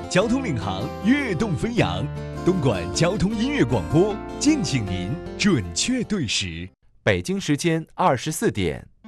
交通领航，跃动飞扬。东莞交通音乐广播，敬请您准确对时。 北京时间24点。